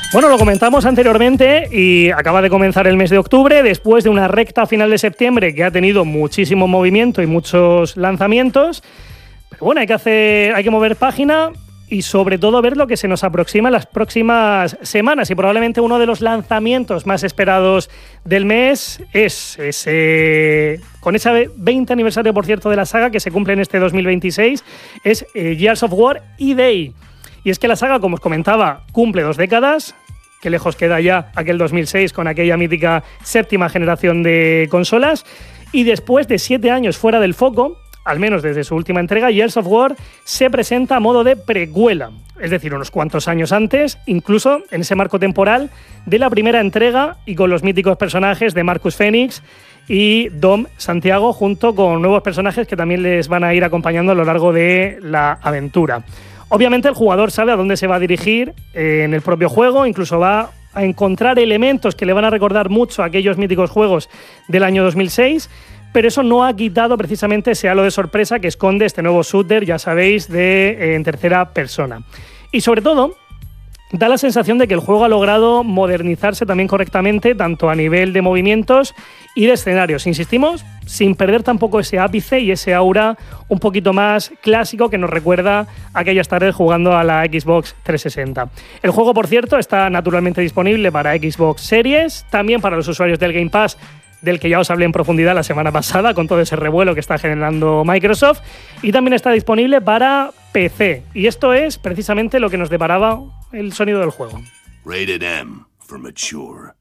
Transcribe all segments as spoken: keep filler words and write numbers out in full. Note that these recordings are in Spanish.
Bueno, lo comentamos anteriormente y acaba de comenzar el mes de octubre, después de una recta final de septiembre que ha tenido muchísimo movimiento y muchos lanzamientos. Pero bueno, hay que hacer, hay que mover página y sobre todo ver lo que se nos aproxima en las próximas semanas. Y probablemente uno de los lanzamientos más esperados del mes es ese, con ese veinte aniversario, por cierto, de la saga que se cumple en este dos mil veintiséis, es eh, Gears of War E-Day. Y es que la saga, como os comentaba, cumple dos décadas. Qué lejos queda ya aquel dos mil seis con aquella mítica séptima generación de consolas. Y después de siete años fuera del foco, al menos desde su última entrega, Gears of War se presenta a modo de precuela. Es decir, unos cuantos años antes, incluso en ese marco temporal de la primera entrega y con los míticos personajes de Marcus Phoenix y Dom Santiago, junto con nuevos personajes que también les van a ir acompañando a lo largo de la aventura. Obviamente el jugador sabe a dónde se va a dirigir eh, en el propio juego, incluso va a encontrar elementos que le van a recordar mucho a aquellos míticos juegos del año dos mil seis, pero eso no ha quitado precisamente ese halo de sorpresa que esconde este nuevo shooter, ya sabéis, de eh, en tercera persona. Y sobre todo, da la sensación de que el juego ha logrado modernizarse también correctamente, tanto a nivel de movimientos y de escenarios. Insistimos, sin perder tampoco ese ápice y ese aura un poquito más clásico que nos recuerda aquellas tardes jugando a la Xbox trescientos sesenta. El juego, por cierto, está naturalmente disponible para Xbox Series, también para los usuarios del Game Pass, del que ya os hablé en profundidad la semana pasada con todo ese revuelo que está generando Microsoft, y también está disponible para P C. Y esto es precisamente lo que nos deparaba el sonido del juego. Rated M for mature.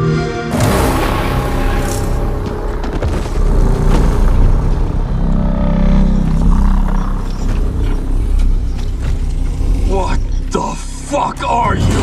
What the fuck are you?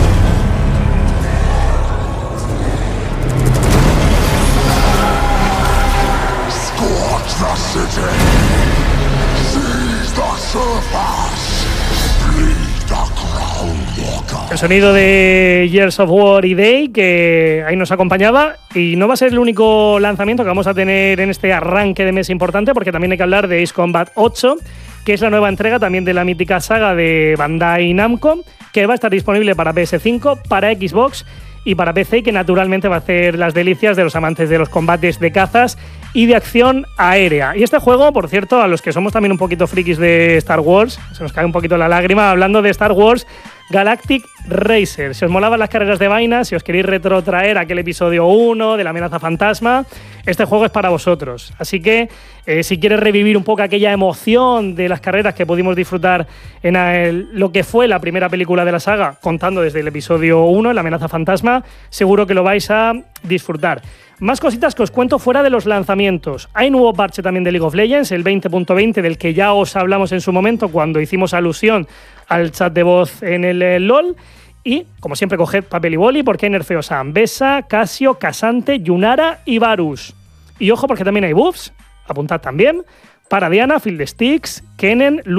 Scorch the city. Seize the surface. Bleed the crown walker. El sonido de Gears of War E-Day, que ahí nos acompañaba, y no va a ser el único lanzamiento que vamos a tener en este arranque de mes importante, porque también hay que hablar de Ace Combat ocho, que es la nueva entrega también de la mítica saga de Bandai Namco, que va a estar disponible para P S cinco, para Xbox y para P C, y que naturalmente va a hacer las delicias de los amantes de los combates de cazas y de acción aérea. Y este juego, por cierto, a los que somos también un poquito frikis de Star Wars, se nos cae un poquito la lágrima hablando de Star Wars Galactic Racer. Si os molaban las carreras de vainas, si os queréis retrotraer aquel episodio uno de la amenaza fantasma, este juego es para vosotros. Así que eh, si quieres revivir un poco aquella emoción de las carreras que pudimos disfrutar en el, lo que fue la primera película de la saga, contando desde el episodio uno, la amenaza fantasma, seguro que lo vais a disfrutar. Más cositas que os cuento fuera de los lanzamientos. Hay nuevo parche también de League of Legends, el veinte punto veinte, del que ya os hablamos en su momento cuando hicimos alusión al chat de voz en el, el LOL. Y, como siempre, coged papel y boli porque hay nerfeos a Ambessa, Casio, Casante, Yunara y Varus. Y ojo porque también hay buffs, apuntad también, para Diana, Fiddlesticks, Kennen,